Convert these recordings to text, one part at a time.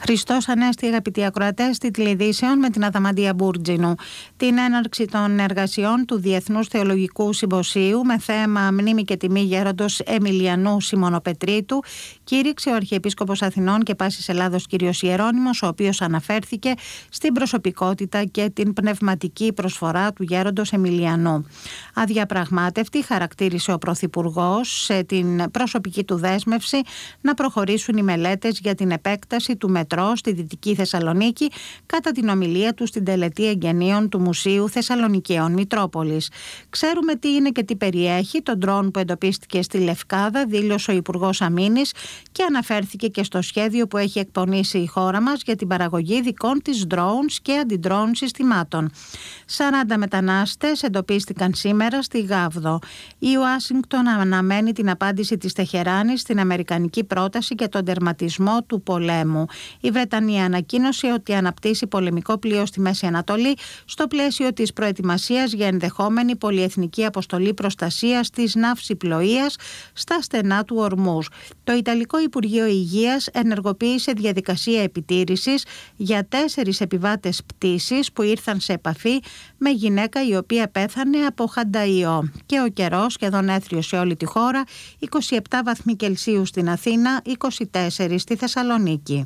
Χριστός Ανέστη, αγαπητοί ακροατές, τίτλοι ειδήσεων με την Αδαμαντία Μπούρτζινου. Την έναρξη των εργασιών του Διεθνούς Θεολογικού Συμποσίου με θέμα μνήμη και τιμή γέροντος Εμιλιανού Σιμωνοπετρίτου κήρυξε ο Αρχιεπίσκοπος Αθηνών και Πάσης Ελλάδος κ. Ιερώνυμος, ο οποίος αναφέρθηκε στην προσωπικότητα και την πνευματική προσφορά του γέροντος Εμιλιανού. Αδιαπραγμάτευτη χαρακτήρισε ο Πρωθυπουργός σε την προσωπική του δέσμευση να προχωρήσουν οι μελέτες για την επέκταση του μετρό στη Δυτική Θεσσαλονίκη κατά την ομιλία του στην τελετή εγγενείων του Μουσείου Θεσσαλονικαίων Μητρόπολης. Ξέρουμε τι είναι και τι περιέχει το ντρόουν που εντοπίστηκε στη Λευκάδα, δήλωσε ο Υπουργός Αμήνης και αναφέρθηκε και στο σχέδιο που έχει εκπονήσει η χώρα μας για την παραγωγή δικών της drones και αντι-drone συστημάτων. 40 μετανάστες εντοπίστηκαν σήμερα στη Γάβδο. Η Ουάσιγκτον αναμένει την απάντηση της Τεχεράνης στην αμερικανική πρόταση για τον τερματισμό του πολέμου. Η Βρετανία ανακοίνωσε ότι αναπτύσσει πολεμικό πλοίο στη Μέση Ανατολή στο πλαίσιο της προετοιμασίας για ενδεχόμενη πολυεθνική αποστολή προστασίας της ναυσιπλοείας στα στενά του Ορμούζ. Το Ιταλικό Υπουργείο Υγείας ενεργοποίησε διαδικασία επιτήρησης για 4 επιβάτες πτήσης που ήρθαν σε επαφή με γυναίκα η οποία πέθανε από χανταϊό. Και ο καιρός σχεδόν έθριο σε όλη τη χώρα, 27 βαθμοί Κελσίου στην Αθήνα, 24 στη Θεσσαλονίκη.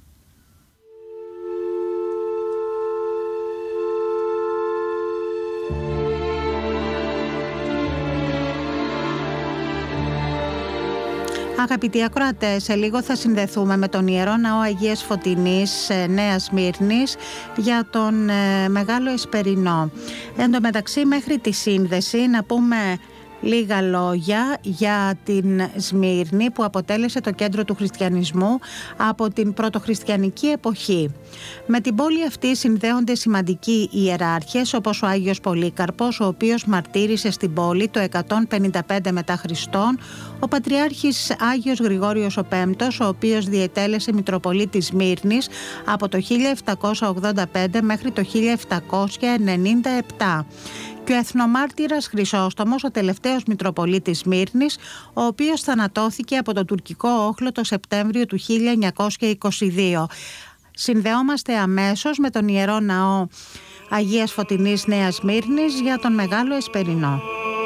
Αγαπητοί ακροατές, σε λίγο θα συνδεθούμε με τον Ιερό Ναό Αγίας Φωτεινής Νέας Σμύρνης για τον Μεγάλο Εσπερινό. Εν τω μεταξύ, μέχρι τη σύνδεση να πούμε λίγα λόγια για την Σμύρνη που αποτέλεσε το κέντρο του χριστιανισμού από την πρωτοχριστιανική εποχή. Με την πόλη αυτή συνδέονται σημαντικοί ιεράρχες όπως ο Άγιος Πολύκαρπος, ο οποίος μαρτύρησε στην πόλη το 155 μετά Χριστόν, ο Πατριάρχης Άγιος Γρηγόριος ο Πέμπτος, ο οποίος διετέλεσε Μητροπολίτης Σμύρνης από το 1785 μέχρι το 1797. Και ο εθνομάρτυρας Χρυσόστομος, ο τελευταίος Μητροπολίτης Σμύρνης, ο οποίος θανατώθηκε από το τουρκικό όχλο το Σεπτέμβριο του 1922. Συνδεόμαστε αμέσως με τον Ιερό Ναό Αγίας Φωτεινής Νέας Σμύρνης για τον Μεγάλο Εσπερινό.